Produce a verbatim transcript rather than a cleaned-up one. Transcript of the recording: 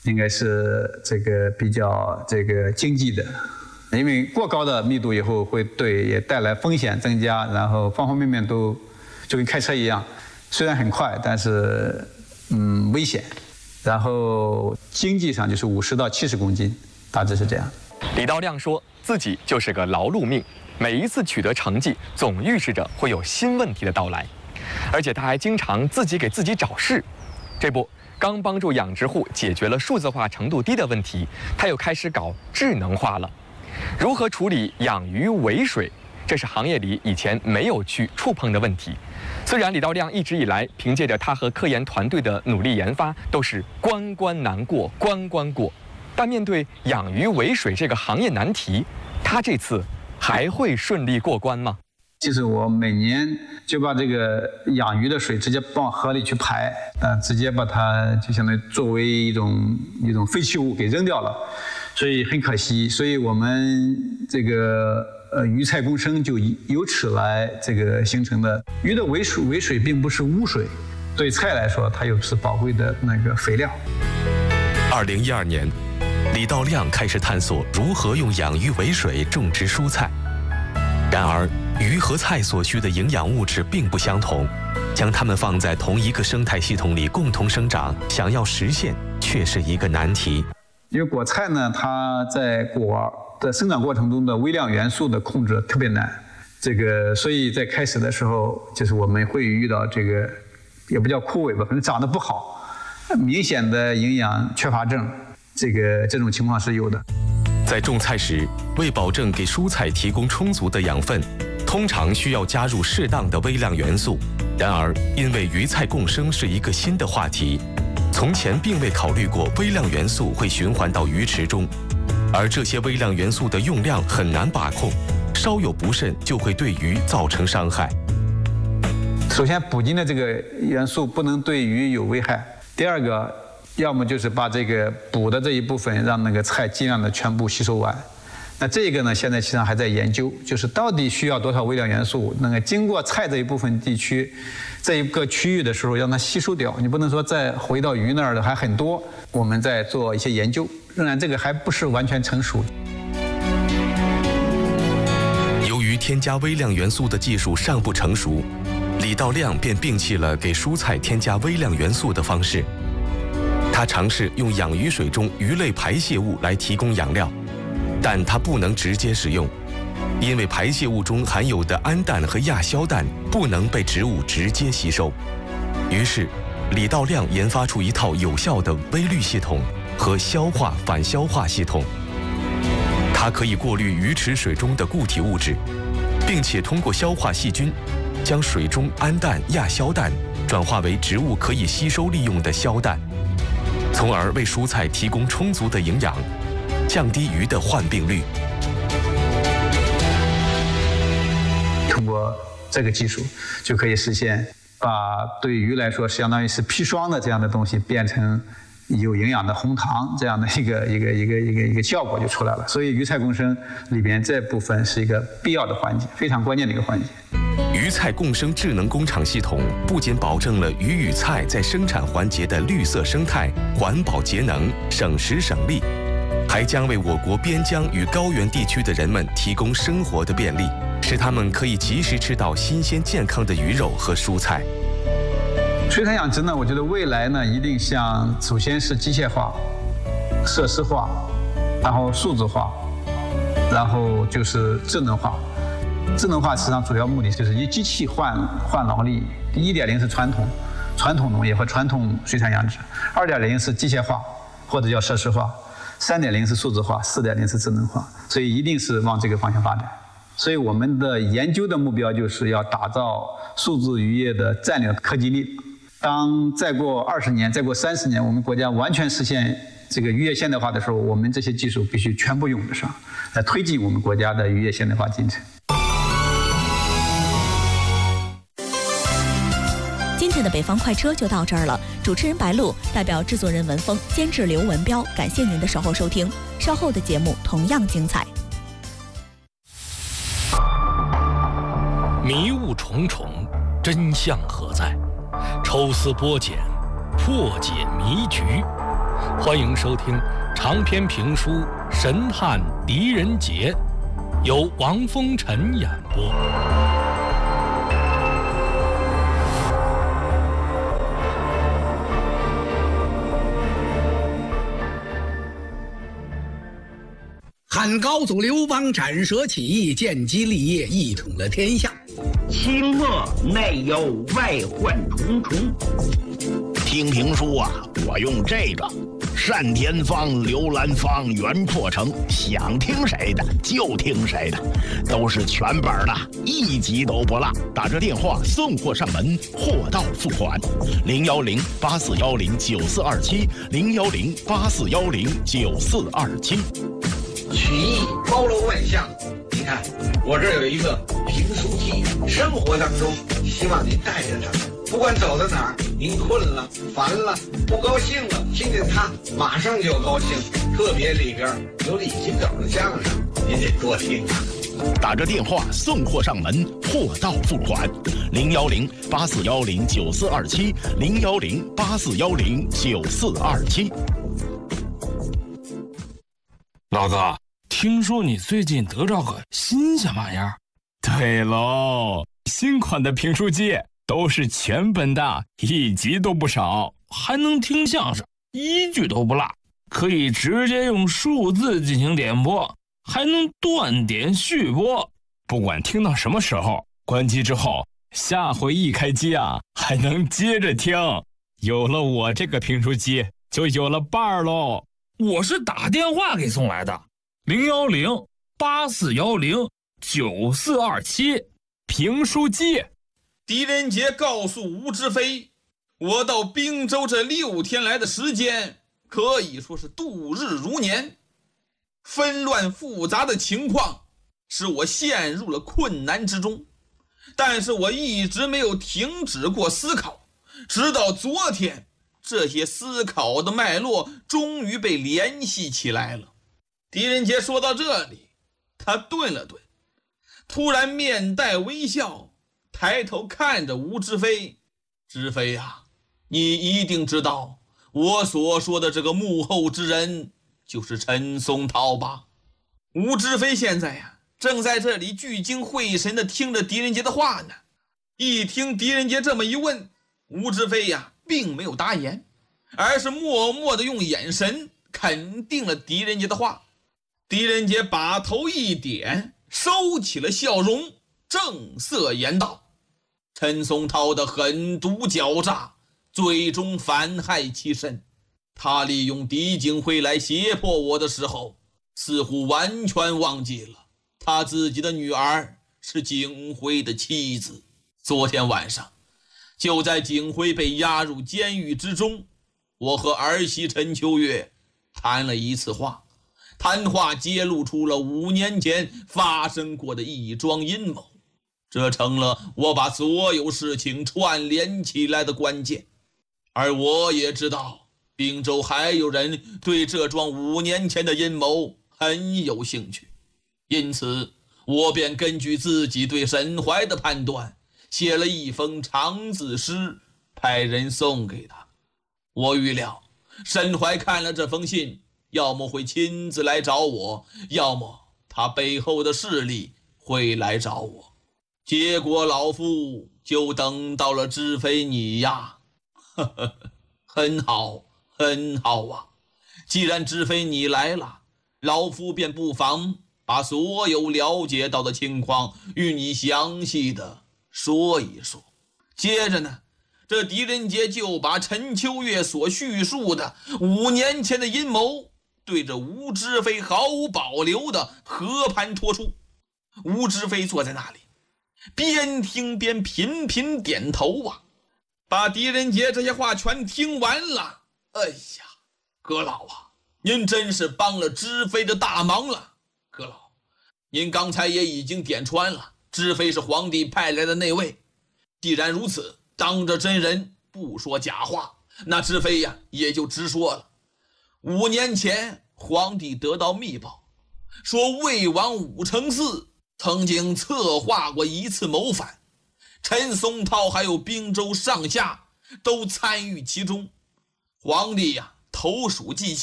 应该是这个比较这个经济的，因为过高的密度以后会对也带来风险增加，然后方方面面都就跟开车一样，虽然很快，但是嗯危险。然后经济上就是五十到七十公斤，大致是这样。 李道亮说自己就是个劳碌命，每一次取得成绩，总预示着会有新问题的到来，而且他还经常自己给自己找事。这不，刚帮助养殖户解决了数字化程度低的问题，他又开始搞智能化了。如何处理养鱼尾水，这是行业里以前没有去触碰的问题。虽然李道亮一直以来凭借着他和科研团队的努力研发，都是关关难过关关过，但面对养鱼尾水这个行业难题，他这次还会顺利过关吗？ 其实我每年就把这个养鱼的水直接往河里去排，呃，直接把它就相当于作为一种一种废弃物给扔掉了，所以很可惜。所以我们这个呃鱼菜共生就由此来这个形成的。鱼的尾水尾水并不是污水，对菜来说它又是宝贵的那个肥料。 二零一二年，李道亮开始探索如何用养鱼尾水种植蔬菜。然而，鱼和菜所需的营养物质并不相同，将它们放在同一个生态系统里共同生长，想要实现却是一个难题。 因为果菜呢，它在果的生长过程中的微量元素的控制特别难，这个所以在开始的时候，就是我们会遇到这个也不叫枯萎吧，反正长得不好，明显的营养缺乏症，这个这种情况是有的。 在种菜时，为保证给蔬菜提供充足的养分，通常需要加入适当的微量元素。然而，因为鱼菜共生是一个新的话题，从前并未考虑过微量元素会循环到鱼池中，而这些微量元素的用量很难把控，稍有不慎就会对鱼造成伤害。 首先，补进的这个元素不能对鱼有危害。第二个，要么就是把这个补的这一部分让那个菜尽量的全部吸收完。那这个呢，现在实际上还在研究，就是到底需要多少微量元素，那个经过菜这一部分地区这一个区域的时候让它吸收掉，你不能说再回到鱼那儿的还很多。我们在做一些研究，仍然这个还不是完全成熟。 由于添加微量元素的技术尚不成熟，李道亮便摒弃了给蔬菜添加微量元素的方式。他尝试用养鱼水中鱼类排泄物来提供养料，但它不能直接使用，因为排泄物中含有的氨氮和亚硝氮不能被植物直接吸收。于是，李道亮研发出一套有效的微滤系统和消化反消化系统。它可以过滤鱼池水中的固体物质，并且通过消化细菌，将水中氨氮、亚硝氮转化为植物可以吸收利用的硝氮，从而为蔬菜提供充足的营养，降低鱼的患病率。 通过这个技术，就可以实现把对鱼来说相当于是砒霜的这样的东西变成有营养的红糖这样的一个一个一个一个一个效果就出来了。所以鱼菜共生里边这部分是一个必要的环节，非常关键的一个环节。 鱼菜共生智能工厂系统不仅保证了鱼与菜在生产环节的绿色生态、环保节能、省时省力，还将为我国边疆与高原地区的人们提供生活的便利，使他们可以及时吃到新鲜健康的鱼肉和蔬菜。 水产养殖呢，我觉得未来呢，一定像首先是机械化、设施化，然后数字化，然后就是智能化。智能化实际上主要目的就是以机器换换劳力。一点零是传统传统农业和传统水产养殖，二点零是机械化或者叫设施化，三点零是数字化，四点零是智能化。所以一定是往这个方向发展。所以我们的研究的目标就是要打造数字渔业的战略科技力。当再过二十年、再过三十年，我们国家完全实现这个渔业现代化的时候，我们这些技术必须全部用得上，来推进我们国家的渔业现代化进程。 今天的北方快车就到这儿了，主持人白露代表制作人文峰、监制刘文彪，感谢您的守候收听。稍后的节目同样精彩。 迷雾重重，真相何在？抽丝剥茧，破解迷局。 欢迎收听长篇评书《神探狄仁杰》，由王风尘演播。 汉高祖刘邦斩蛇起义，建基立业，一统了天下。 清末内忧外患重重。听评书啊，我用这个单田芳、刘兰芳、袁阔成，想听谁的就听谁的，都是全本的，一集都不落。打着电话送货上门，货到付款。零幺零八四幺零九四二七，零幺零八四幺零九四二七。 曲艺包罗万象，你看我这有一个评书记，生活当中希望您带着它，不管走到哪儿，您困了、烦了、不高兴了，听见它马上就高兴。特别里边有李金斗的相声，您得多听啊。 打着电话送货上门，货到付款。零幺零八四幺零九四二七，零幺零八四幺零九四二七。 老哥，听说你最近得着个新鲜玩意儿？ 对喽，新款的评书机都是全本的，一集都不少， 还能听相声，一句都不落，可以直接用数字进行点播，还能断点续播。 不管听到什么时候，关机之后，下回一开机啊，还能接着听。有了我这个评书机，就有了伴儿喽。 我是打电话给送来的，零幺零八四幺零九四二七评书机。 狄仁杰告诉吴知飞，我到滨州这六天来的时间可以说是度日如年，纷乱复杂的情况使我陷入了困难之中，但是我一直没有停止过思考，直到昨天，这些思考的脉络终于被联系起来了。狄仁杰说到这里，他顿了顿，突然面带微笑，抬头看着吴知飞。知飞呀、啊，你一定知道我所说的这个幕后之人就是陈松涛吧？吴知飞现在呀、啊，正在这里聚精会神地听着狄仁杰的话呢。一听狄仁杰这么一问，吴知飞呀、啊并没有答言，而是默默地用眼神肯定了狄仁杰的话。狄仁杰把头一点，收起了笑容，正色言道：陈松涛的狠毒狡诈，最终反害其身。他利用狄景辉来胁迫我的时候，似乎完全忘记了他自己的女儿是景辉的妻子。昨天晚上就在景辉被押入监狱之中，我和儿媳陈秋月谈了一次话，谈话揭露出了五年前发生过的一桩阴谋，这成了我把所有事情串联起来的关键。而我也知道滨州还有人对这桩五年前的阴谋很有兴趣，因此我便根据自己对沈怀的判断，写了一封长字诗，派人送给他。我预料沈怀看了这封信，要么会亲自来找我，要么他背后的势力会来找我。结果老夫就等到了知飞你呀。呵呵，很好很好啊，既然知飞你来了，老夫便不妨把所有了解到的情况与你详细的说一说。接着呢，这狄仁杰就把陈秋月所叙述的五年前的阴谋对着吴知飞毫无保留的和盘托出。吴知飞坐在那里，边听边频频点头啊。把狄仁杰这些话全听完了，哎呀，阁老啊，您真是帮了知飞的大忙了。阁老，您刚才也已经点穿了，知飞是皇帝派来的那位。既然如此，当着真人不说假话，那知飞呀也就直说了。五年前皇帝得到密报，说魏王武承嗣曾经策划过一次谋反，陈松涛还有滨州上下都参与其中。皇帝呀投鼠忌器。